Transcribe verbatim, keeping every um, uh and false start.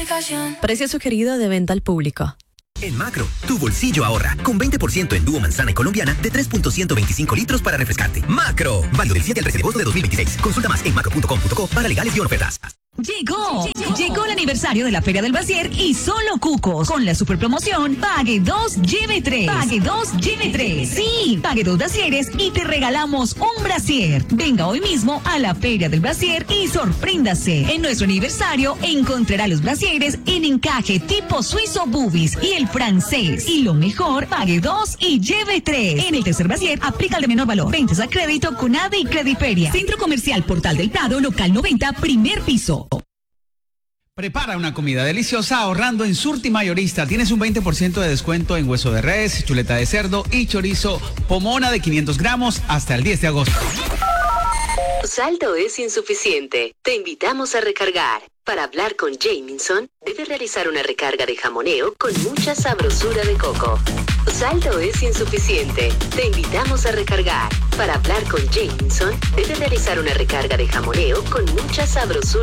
aplicación. Precio sugerido de venta al público. En Macro, tu bolsillo ahorra, con veinte por ciento en dúo manzana y colombiana de tres punto ciento veinticinco litros para refrescarte. Macro, válido del siete al trece de agosto de dos mil veintiséis. Consulta más en macro punto com punto co para legales y ofertas. Llegó, llegó, llegó el aniversario de la Feria del Brasier y solo Cucos, con la super promoción Pague dos, lleve tres. Pague dos, lleve tres. Sí, pague dos brasieres y te regalamos un brasier. Venga hoy mismo a la Feria del Brasier y sorpréndase. En nuestro aniversario encontrará los brasieres en encaje tipo suizo boobies y el francés. Y lo mejor, pague dos y lleve tres. En el tercer brasier aplica el de menor valor. Ventas a crédito con A D E y Crediferia. Centro Comercial Portal del Prado, local noventa, primer piso. Prepara una comida deliciosa ahorrando en Surti Mayorista. Tienes un veinte por ciento de descuento en hueso de res, chuleta de cerdo y chorizo pomona de quinientos gramos hasta el diez de agosto. Saldo es insuficiente. Te invitamos a recargar. Para hablar con Jamieson, debe realizar una recarga de jamoneo con mucha sabrosura de coco. Saldo es insuficiente. Te invitamos a recargar. Para hablar con Jamieson, debe realizar una recarga de jamoneo con mucha sabrosura.